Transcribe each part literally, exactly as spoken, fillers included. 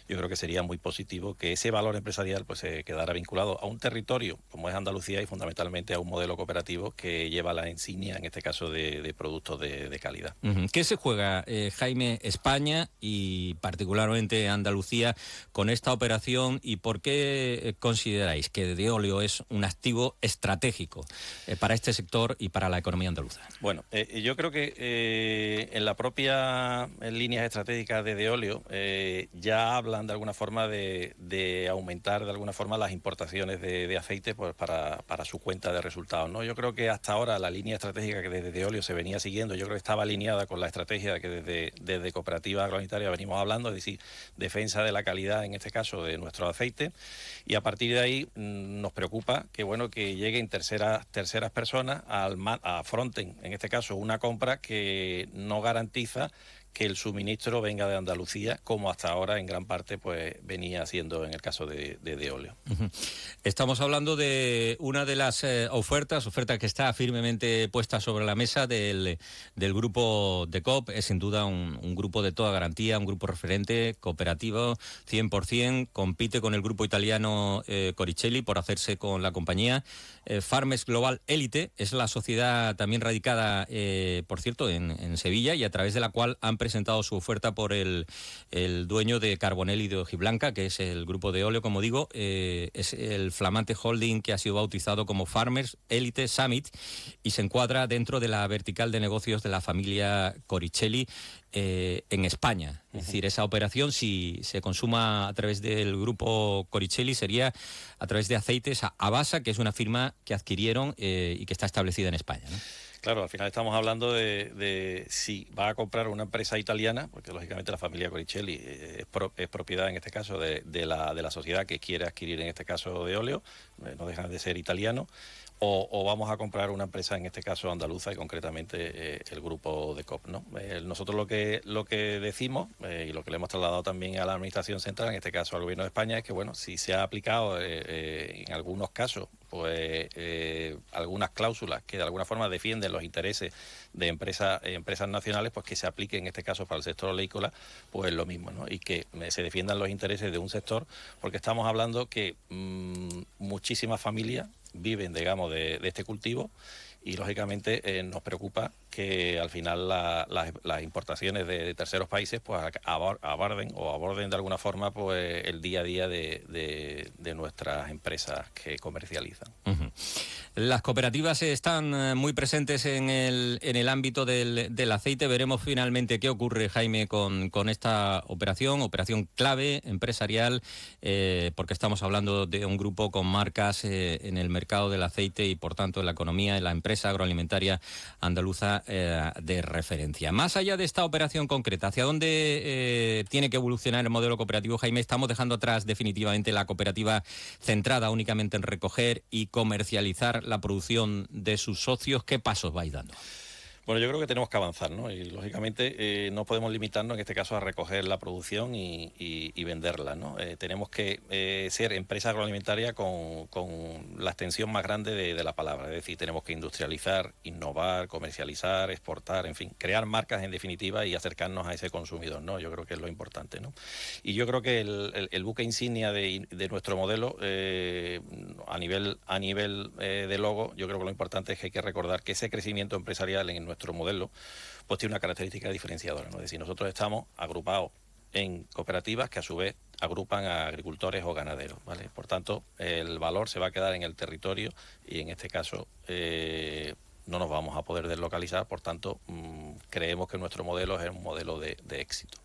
yo creo que sería muy positivo que ese valor empresarial pues se quedara vinculado a un territorio como es Andalucía y fundamentalmente a un modelo cooperativo que lleva la insignia, en este caso, de, de productos de, de calidad. Uh-huh. ¿Qué se juega, eh, Jaime, España y particularmente Andalucía con esta operación y por qué consideráis que Deolio es un activo estratégico eh, para este sector y para la economía andaluza? Bueno, eh, yo creo que eh, en la propia en líneas estratégicas de Deolio eh, ya hablan de alguna forma de, de aumentar de alguna forma las importaciones de, de aceite pues, para, para su cuenta de resultados, ¿no? Yo creo que hasta ahora la línea estratégica que desde Deolio se venía siguiendo, yo creo que estaba alineada con la estrategia que desde, desde Cooperativa Agroalimentaria venimos hablando, es decir, defensa de la calidad, en este caso, de nuestro aceite, y a partir de ahí mmm, nos preocupa que, bueno, que lleguen terceras, terceras personas al afronten, en este caso, una compra que no garantiza que el suministro venga de Andalucía, como hasta ahora en gran parte pues venía siendo en el caso de, de Deolio. Uh-huh. Estamos hablando de una de las eh, ofertas, oferta que está firmemente puesta sobre la mesa del, del grupo de C O P. Es sin duda un, un grupo de toda garantía, un grupo referente, cooperativo, cien por ciento, compite con el grupo italiano eh, Coricelli por hacerse con la compañía. Eh, Farmers Global Elite es la sociedad también radicada, eh, por cierto, en, en Sevilla, y a través de la cual han presentado su oferta por el, el dueño de Carbonell y de Hojiblanca, que es el grupo Deolio, como digo, eh, es el flamante holding que ha sido bautizado como Farmers Elite Summit y se encuadra dentro de la vertical de negocios de la familia Coricelli eh, en España. Es uh-huh. decir, esa operación, si se consuma a través del grupo Coricelli, sería a través de aceites a Abasa, que es una firma que adquirieron eh, y que está establecida en España, ¿no? Claro, al final estamos hablando de, de si va a comprar una empresa italiana, porque lógicamente la familia Coricelli es, pro, es propiedad en este caso de, de, la, de la sociedad que quiere adquirir en este caso Deolio, eh, no dejan de ser italianos, o, o vamos a comprar una empresa en este caso andaluza y concretamente eh, el grupo de C O P, ¿no? Eh, nosotros lo que, lo que decimos eh, y lo que le hemos trasladado también a la Administración Central, en este caso al Gobierno de España, es que bueno, si se ha aplicado eh, eh, en algunos casos pues eh, algunas cláusulas que de alguna forma defienden los intereses de empresas eh, empresas nacionales, pues que se aplique en este caso para el sector oleícola, pues lo mismo, ¿no? Y que eh, se defiendan los intereses de un sector, porque estamos hablando que mmm, muchísimas familias viven, digamos, de, de este cultivo y lógicamente eh, nos preocupa que al final la, la, las importaciones de, de terceros países pues aborden o aborden de alguna forma pues el día a día de, de, de nuestras empresas que comercializan. Uh-huh. Las cooperativas están muy presentes en el, en el ámbito del, del aceite. Veremos finalmente qué ocurre, Jaime, con, con esta operación, operación clave, empresarial, eh, porque estamos hablando de un grupo con marcas eh, en el mercado del aceite y, por tanto, en la economía, en la empresa agroalimentaria andaluza eh, de referencia. Más allá de esta operación concreta, ¿hacia dónde eh, tiene que evolucionar el modelo cooperativo, Jaime? Estamos dejando atrás definitivamente la cooperativa centrada únicamente en recoger y comercializar la producción de sus socios. ¿Qué pasos vais dando? Bueno, yo creo que tenemos que avanzar, ¿no? Y lógicamente eh, no podemos limitarnos en este caso a recoger la producción y, y, y venderla, ¿no? Eh, tenemos que eh, ser empresa agroalimentaria con, con la extensión más grande de, de la palabra, es decir, tenemos que industrializar, innovar, comercializar, exportar, en fin, crear marcas en definitiva y acercarnos a ese consumidor, ¿no? Yo creo que es lo importante, ¿no? Y yo creo que el, el, el buque insignia de, de nuestro modelo eh, a nivel, a nivel eh, de logo, yo creo que lo importante es que hay que recordar que ese crecimiento empresarial en nuestro modelo pues tiene una característica diferenciadora, ¿no? Es decir, nosotros estamos agrupados en cooperativas que a su vez agrupan a agricultores o ganaderos, ¿vale? Por tanto, el valor se va a quedar en el territorio y en este caso eh, no nos vamos a poder deslocalizar, por tanto mmm, creemos que nuestro modelo es un modelo de, de éxito.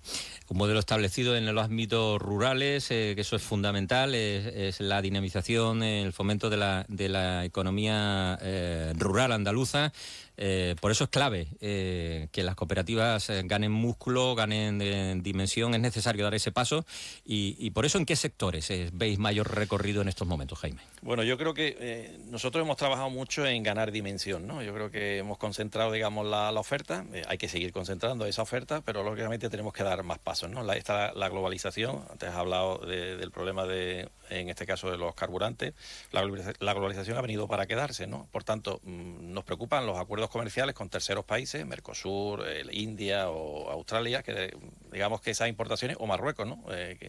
Un modelo establecido en los ámbitos rurales, eh, que eso es fundamental, es, es la dinamización, el fomento de la, de la economía eh, rural andaluza. Eh, por eso es clave eh, que las cooperativas eh, ganen músculo, ganen eh, dimensión. Es necesario dar ese paso y, y por eso, ¿en qué sectores eh, veis mayor recorrido en estos momentos, Jaime? Bueno, yo creo que eh, nosotros hemos trabajado mucho en ganar dimensión, ¿no? Yo creo que hemos concentrado, digamos, la, la oferta. Eh, hay que seguir concentrando esa oferta, pero lógicamente tenemos que dar más pasos, ¿no? La, esta, la globalización, antes has hablado de, del problema de, en este caso, de los carburantes. La, la globalización ha venido para quedarse, ¿no? Por tanto, mmm, nos preocupan los acuerdos comerciales con terceros países, Mercosur, eh, India o Australia, que digamos que esas importaciones, o Marruecos, ¿no? Eh, que